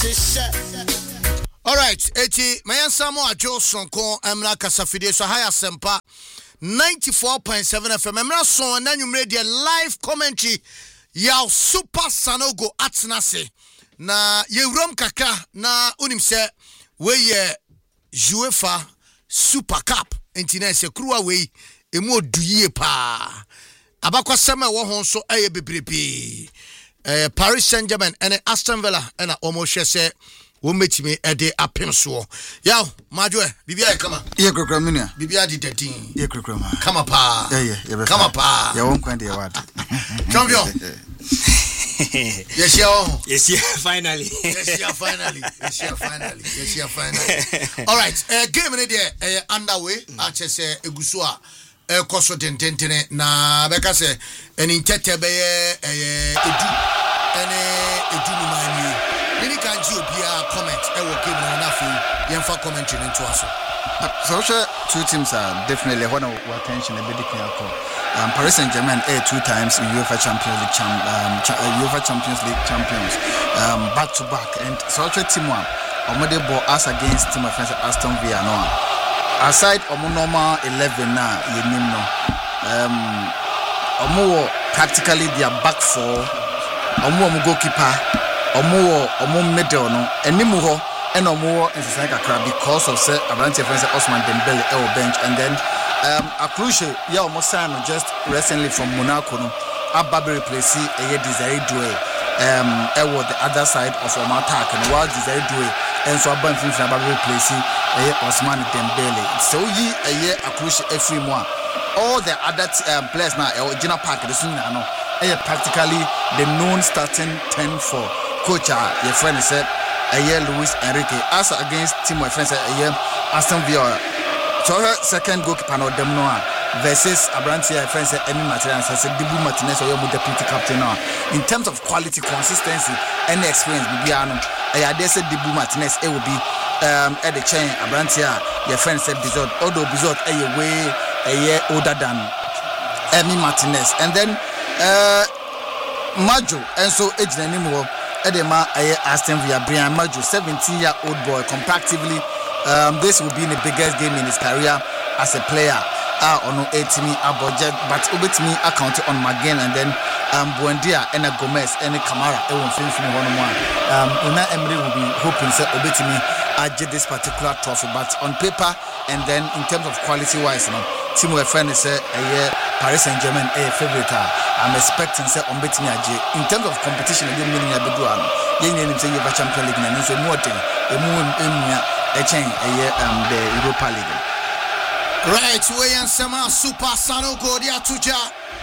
All right, eti mayansamo ajo sonko emra kasafide so high asempa 94.7 FM emra son na nwumre de live commentary ya Super Sanogo atnase na yewrom kaka na unim se we ye UEFA Super Cup entina se kruwa we emu oduye pa abakwasema wo ho so eye bebrebe Paris Saint-Germain and Aston Villa and almost se wo metimi ede apem so yaw madwe bibia kama ye krokra minia bibia di 13 ye krokra ma kama pa kama pa ya won kwande ya wad champion yes finally all right game in there underway achese eguso a koso tententene na beka se eni tete be edu ni mani Any can you be a comment? I will give you enough. You commentary into us. So, two teams are definitely one of attention a bit. Paris Saint-Germain 2 times UEFA Champions League champions, back to back, and so team one. Omode ball us against team of friends Aston Villa. No, aside normal 11 now, you know, practically their back four. Goalkeeper. Omo middle no enimu ho and omo ensesa kakra because of say Abrante friends Osman Dembele bench, and then Aklushe ya omo sign just recently from Monaco no Ababe replace Desiree Doué the other side of our attack, and while Desiree Doué and so Ababe Ababe replace Osman Dembele, so ye Aklushe every one all the other players now Gina Park this no practically the known starting 10 for coach your friend said Luis Enrique as against team my friend said Aston Villa. So her second goalkeeper no dem no versus Abrante your friend said any material said Dibu Martinez or your deputy captain now. In terms of quality, consistency and experience bibiano they said Dibu Martinez it will be at the chain Abrante your friend said Bizot, although Bizot way a year older than Emi Martinez, and then Majo and so age anymore Edema Aston Villa Brian Majo 17-year-old boy comparatively this will be the biggest game in his career as a player on 18 budget, but obetimi account on Magen, and then Buendia and Gomez and Kamara won't finish one-on-one. Una Emery will be hoping that obetimi get this particular trophy, but on paper and then in terms of quality wise team of friend is Paris Saint-Germain favorite. I'm expecting say on betting in terms of competition and meaning the Champions League and so more thing a chain the Europa League. Right, we and Sama Super Sanogo dia tuja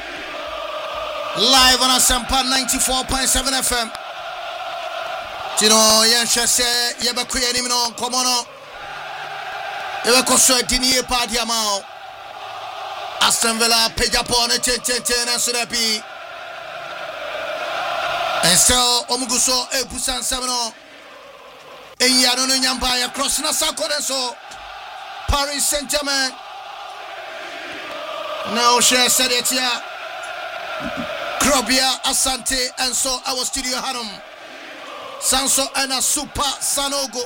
live on Asampa 94.7 FM. Tino yensha se yebeku yanim no komono yebeko so dini pa dia ma Aston Villa pejapon ten and so that be and so omuguso ebusan semino eya no nyamba ya cross na sakore so Paris Saint-Germain now share said it here Krobia Asante and so our studio Hanum Sanso and a Super Sanogo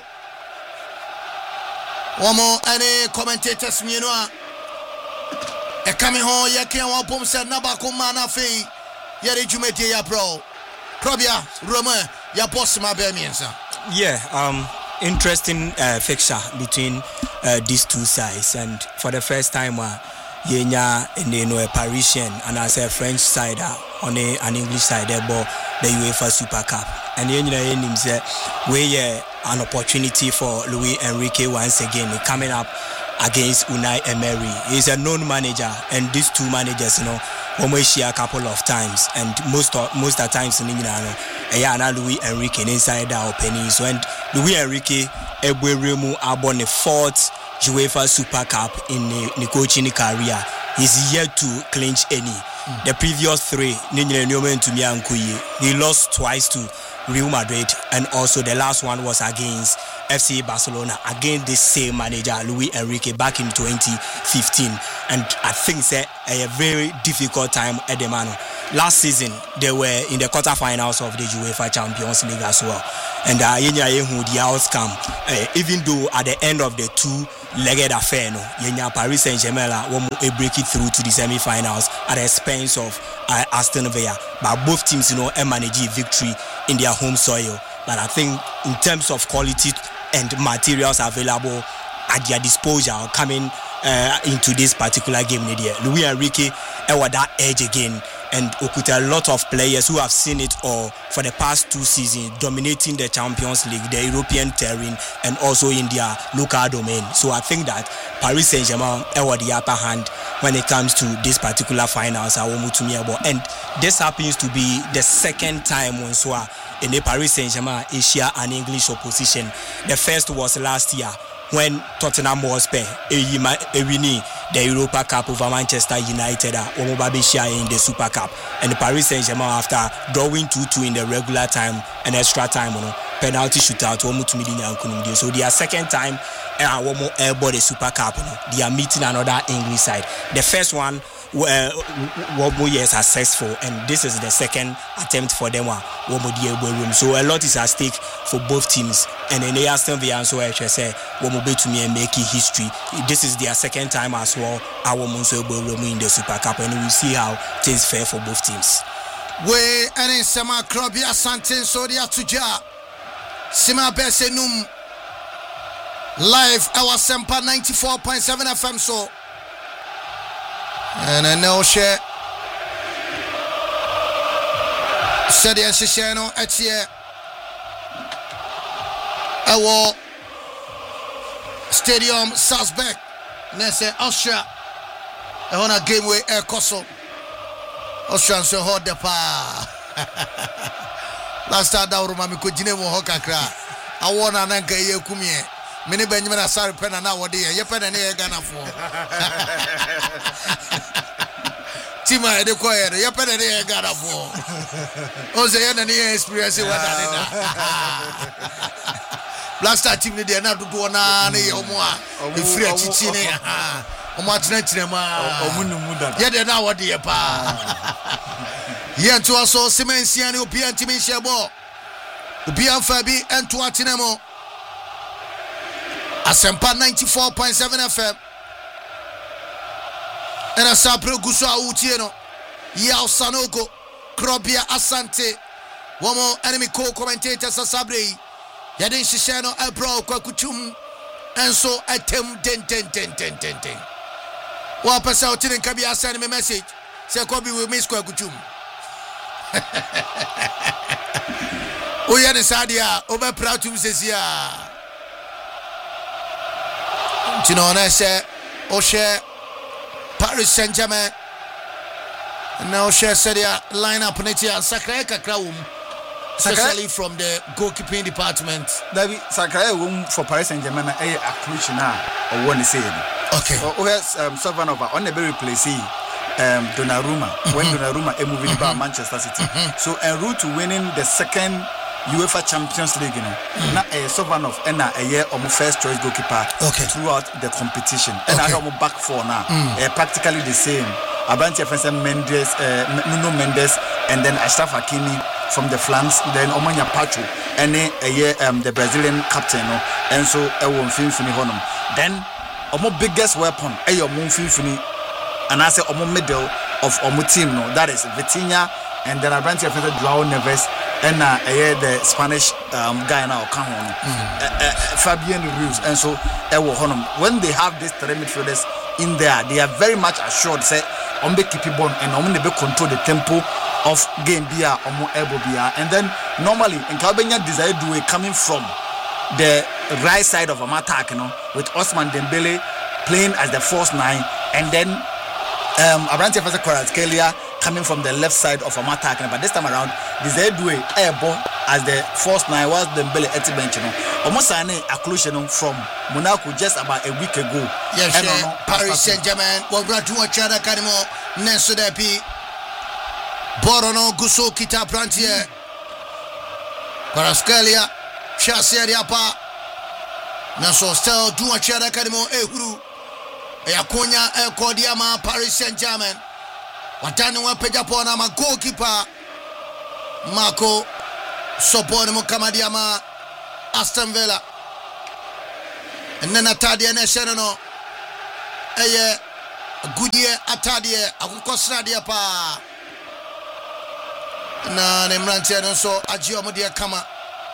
one more any commentators me no e coming home ya can one pom said nabako mana fe ya rejumete ya bro Krobia Romain ya boss ma be miensa interesting fixture between these two sides, and for the first time Yenya and a Parisian and as a French side on an English side but the UEFA Super Cup, and Yenya say we an opportunity for Luis Enrique once again coming up against Unai Emery. He's a known manager, and these two managers we share a couple of times, and most of the times in Luis Enrique inside our pennies. So and Luis Enrique Ebueremu abon the 4th UEFA Super Cup in the coaching career. He's yet to clinch any. The previous 3, he lost twice to Real Madrid, and also the last one was against FC Barcelona, against the same manager Luis Enrique back in 2015. And I think it's a very difficult time at the man. Last season they were in the quarterfinals of the UEFA Champions League as well, and the outcome, even though at the end of the two-legged affair, Paris Saint-Germain break it through to the semi-finals at the expense of Aston Villa, but both teams manage victory in their home soil. But I think in terms of quality and materials available at their disposal coming into this particular game, Luis Enrique had that edge again, and with a lot of players who have seen it all for the past 2 seasons, dominating the Champions League, the European terrain, and also in their local domain. So I think that Paris Saint-Germain had the upper hand when it comes to this particular finals. And this happens to be the second time in the Paris Saint-Germain Asia and English opposition. The first was last year when Tottenham Hotspur winning the Europa Cup over Manchester United in the Super Cup, and the Paris Saint-Germain, after drawing 2-2 in the regular time and extra time, penalty shootout, so their second time the Super Cup, they are meeting another English side. The first one was successful, and this is the second attempt for them. So a lot is at stake for both teams, and in the Aston Villa, so I say to me and making history. This is their second time as well. In the Super Cup, and we see how things fare for both teams. We and in Sama Krobia Santin Sodia Tuja Sima Besenum live our Sempa 94.7 FM. So and I know share Sadia Shishano Etie our Stadium Salzburg Nese Austria on a game with Air Koso Austria so hot the pa last time that Romami could Jine Hokakra I want an anchor ye kumie many Benjamin Asari pen and now ye pen and ye Ghana for Tima de choir ye pen and ye Ghana for Oze and ye experience what last time team they na do na ye omo e free chichi ne omo atena ma ye de na wo de pa ye nto aso semensia ne obi antimi shebo obi amfa bi ento atena mo Asempa 94.7 FM and a sapre guso awutie Yao Sanogo Krobia Asante womo enemy co-commentator Sasabre Yadin Shishano Ebro Kwakuchum and so atem ten. What pass out in Kabia send me message. Say Kobe will miss Kwakuchum. Oh yeah, the Sadia over proud to says yeah. You know, I say Oshe Paris Saint-Germain. Now Oshe said lineup Netia Sakreka Kraum. Especially from the goalkeeping department. David Sakraya room for Paris Saint-Germain a acclusion or one is saying. Okay. Who has Savanova on the very place Donnarumma when Donnarumma a moving by Manchester City. So en route to winning the second UEFA Champions League, now a Savanov and a year of first choice goalkeeper throughout the competition. And I have back four now. Practically the same. Abante Mendes, Nuno Mendes, and then Ashraf Hakimi from the flanks, then Omanya Pacho, and the Brazilian captain, and so I won't Finfini Honum. Then, our biggest weapon, a Monfini, and I say Omo middle of Omo team, that is Vitinha, and then Abante Joao Neves, and the Spanish guy now, Fabian Ruiz, and so Ewo Honum. When they have these three midfielders in there, they are very much assured, say, on the keep on and on the control the tempo of game beer or more elbow beer. And then normally in Calbania desire do it coming from the right side of a attack, with Osman Dembele playing as the false nine, and then Abrante Kvaratskhelia coming from the left side of a attack. But this time around, desire do it airborne as the false nine was Dembele at the bench. Almost an occlusion from Monaco just about a week ago. Yes, Paris Saint-Germain. Well, brought to watch other Canimo Neso Depi Borono Guso Kita Prantier Kvaratskhelia Chasia Diapa Naso still do watch other Canimo Ehuru Eyakonya Ekodiama Paris Saint-Germain. Watani wa Pejapona ma goalkeeper Marco Soponimo Kamadiama Aston Villa. And then Atadia Neshano. Eye Goodyear Atadia Akukosradia pa. Na Nemrantiano so Ajio Modia Kama.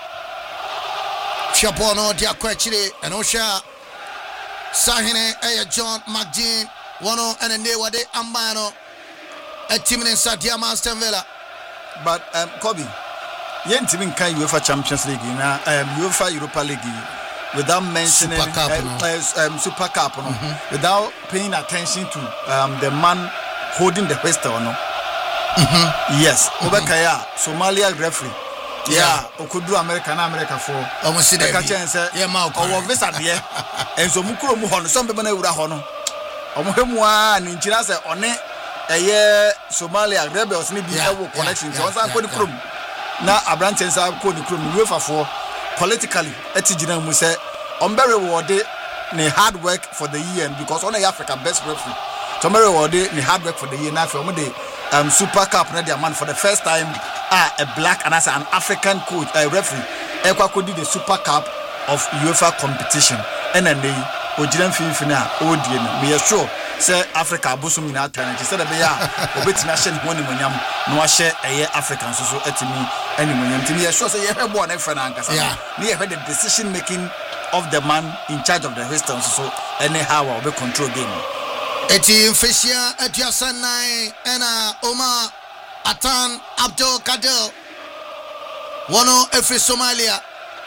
Chapono dia kwechire and Osha Sahine Eye John McGinn Wano and a Newade Ambano a team in Sadia Aston Villa. But Kobe, yen team in UEFA Champions League na UEFA Europa League without mentioning Super Cup without paying attention to the man holding the whistle no. Yes, Obekaya Somalia referee. Yeah, Okudu America for almost the catching say or visa there and so Mukuro Muhon, some people would have honor. Omohemwa and Inchirasa on it a year Somalia rebels need the connection. So I put the crew now a branch and I put the crew UEFA for politically. Etijina we say on very rewarded hard work for the year because only Africa best referee. So very rewarded hard work for the year now for the Super Cup na man for the first time a black and as an African coach referee Ekwa could the Super Cup of UEFA competition and then they Ojiran Finfina Odin we are sure say Africa busum in our talent instead of nation one munyam no share African so etimi any munyam timi are sure say you have one friend ankasa we have the decision making of the man in charge of the western so anyhow will be control game. Eti Mfeshia Etiasanai Ena Omar Atan Abdul Kader Wano Efi Somalia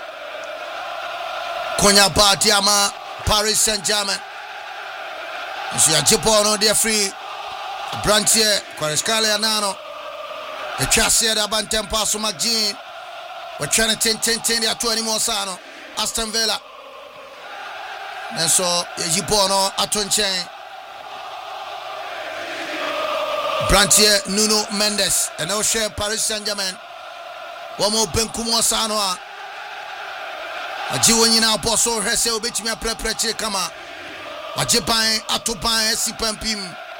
Konya Batiama Paris Saint-Germain Nsu ya Japan no dia free Brantier Quarescale Anano Etiasia da Bantempa so McGinn we trying to 10 ya 20 more sano Aston Villa Nso Japan no atonchen Brantier Nuno Mendes and now share Paris Saint-Germain. One more Benkumo Sanoa. A Jiwina Bosso Hesse which me a prepreche kama. A Japan Atopan Sipampim.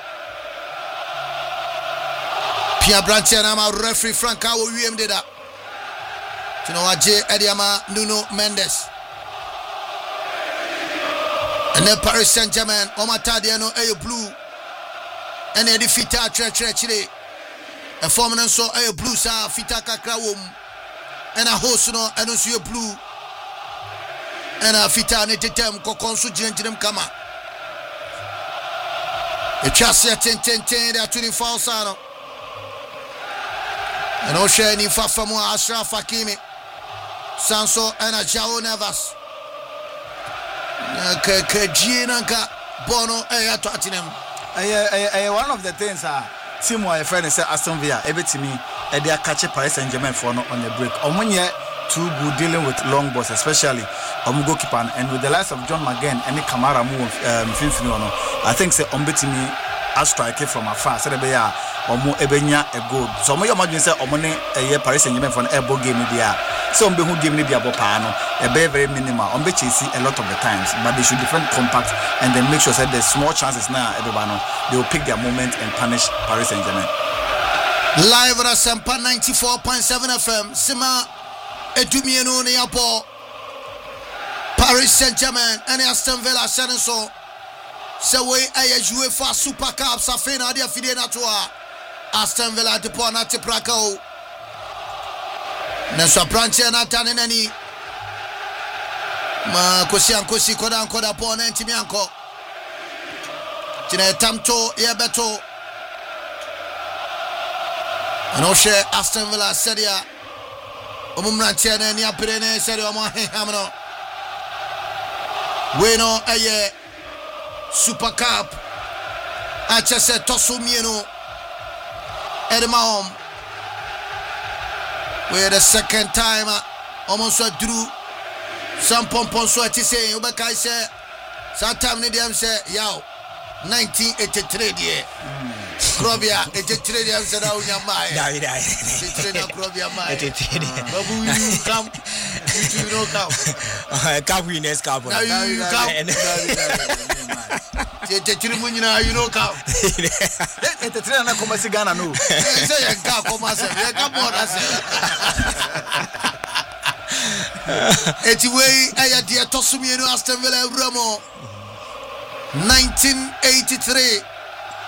Pia Brantier Nama referee Franca William did that. You know J Ediama Nuno Mendes. And then Paris Saint-Germain Omatadiano A blue. And the fita chile a former so a blue sa fita kakrawum and a host no and also blue and a fita netem kokonsu jentim kama a chasia 10 they are 24 sano and also any fafamu Ashraf Hakimi Sanso and a Jao Navas Kajinanka Bono a Tottenham. One of the things team my friend is Aston Villa ebetimi e dey catch Paris Saint-Germain for no on the break. Omunye too good dealing with long balls especially goalkeeper and with the likes of John McGinn and Kamara move Finfini no. I think say ombetimi a strike from afar say be ya omo ebenya a goal. So omo imagine say omo ne Paris Saint-Germain for an airball game dia. So ombe hu game ni dia bo pa no e very minimal. Ombe chase a lot of the times but they should defend compact and then make sure that there's small chances now everybody they will pick their moment and punish Paris Saint-Germain. Live at Sampa 94.7 FM Sima Edumienu ne yapo Paris Saint-Germain and Aston Villa so we a UEFA Super Cup safena dia fide na toa Aston Villa de pona te prakao na so branche na tane nani ma kosi koda pona ntimi anko tine tamto ye beto ano she Aston Villa seria omumranche na ni apere ne seria omo hamno bueno aye Super Cup achese tosumieno Edmahom where the second time almost drew some pompon so at say Obakai say sometime ni dem say yaw 1983 die Krobia 83 dem say da unya mai David 83 na Krobia mai 83 babu you come you know come cup winners cup now you come you know come the trainer na come Ghana no say you come say you come on Etiwei Ayadi Tosumieno Aston Villa Ramo 1983